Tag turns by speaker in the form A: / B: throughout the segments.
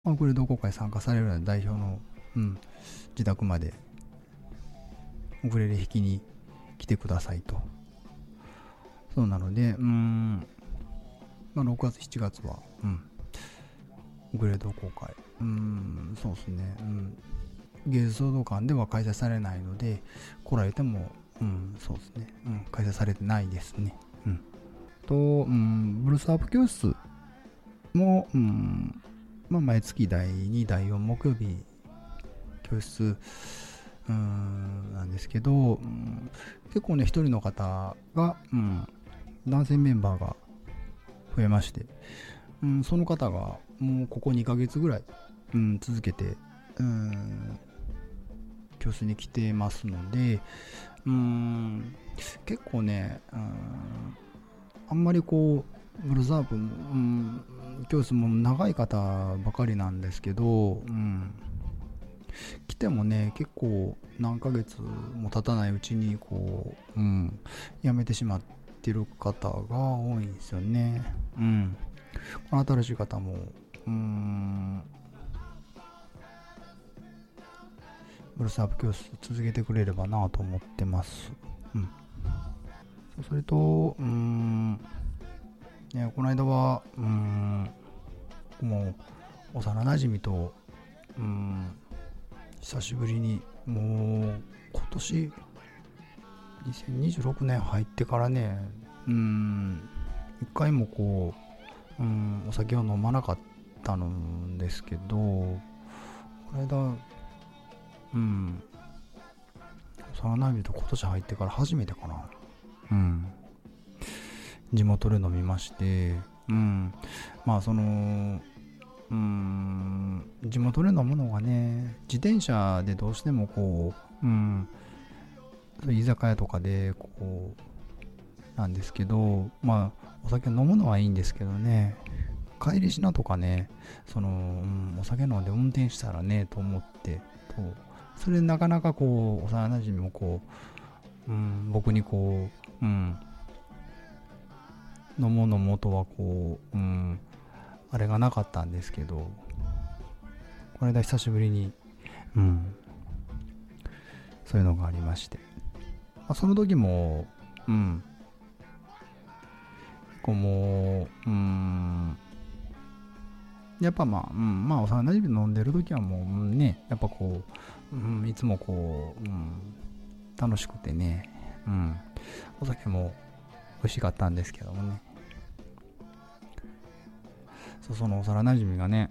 A: ウクレレ同好会参加されるような代表の、自宅までウクレレ弾きに来てくださいと。そうなので、6月、7月は、ウクレレ同好会、そうですね、芸術創造館では開催されないので、来られても、そうですね、開催されてないですね。ブルースハープ教室も、毎月第2、第4木曜日教室なんですけど、結構ね、一人の方が、男性メンバーが増えまして、その方がもうここ2ヶ月ぐらい、続けて、教室に来てますので、結構ね、あんまりこうブルースハープ、教室も長い方ばかりなんですけど、来てもね、結構何ヶ月も経たないうちにこう、辞めてしまってる方が多いんですよね。この新しい方も、ブルースハープ教室続けてくれればなと思ってます。それと、ね、この間は、もう幼なじみと、久しぶりに、もう今年2026年入ってからね、一回もこう、お酒を飲まなかったんですけど、この間、幼なじみと今年入ってから初めてかな。地元で飲みまして、その、地元で飲むのがね、自転車でどうしてもこう、居酒屋とかでこうなんですけど、お酒飲むのはいいんですけどね、帰りしなとかね、お酒飲んで運転したらねと思ってと、それでなかなかこう幼なじみもこう、僕にこう、飲もうとはこう、あれがなかったんですけど、この間久しぶりに、そういうのがありまして、その時も、こうもう、やっぱ幼なじみ飲んでる時はもうね、やっぱこう、いつもこう、楽しくてね、お酒も美味しかったんですけどもね、その幼なじみがね、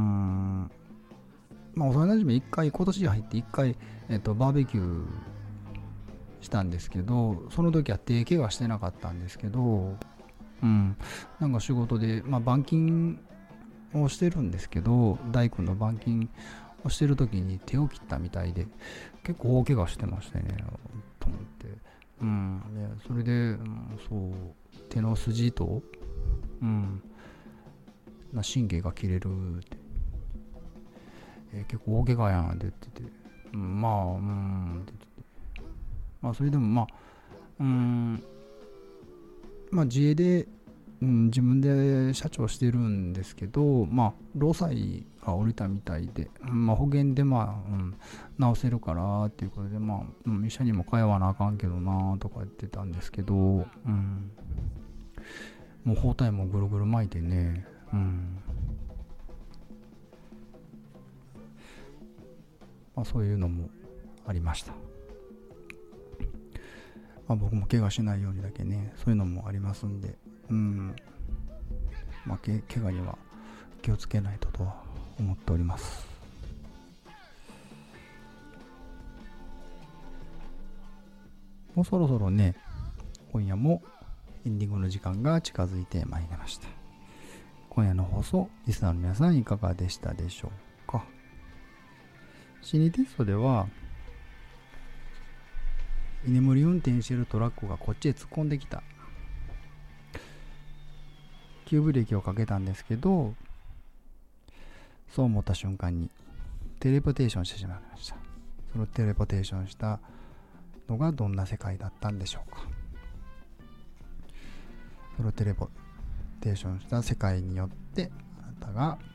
A: 幼なじみ今年入って一回、バーベキューしたんですけど、その時は手怪我してなかったんですけど、なんか仕事で、板金をしてるんですけど、大工の板金をしてる時に手を切ったみたいで、結構大怪我してましてね、と思って、それで、そう手の筋と、神経が切れるって、結構大怪我やんって言ってて、って言ってて、それでも自営で、自分で社長してるんですけど、労災が降りたみたいで、保険で直せるからっていうことで、医者にも通わなあかんけどなとか言ってたんですけど、もう包帯もぐるぐる巻いてね、そういうのもありました。僕も怪我しないようにだけね、そういうのもありますんで、怪我には気をつけないととは思っております。もうそろそろね、今夜もエンディングの時間が近づいてまいりました。今夜の放送、リスナーの皆さんいかがでしたでしょうか。心理テストでは、居眠り運転しているトラックがこっちへ突っ込んできた。急ブレーキをかけたんですけど、そう思った瞬間にテレポテーションしてしまいました。そのテレポテーションしたのがどんな世界だったんでしょうか。そのテレポテーションした世界によって、あなたが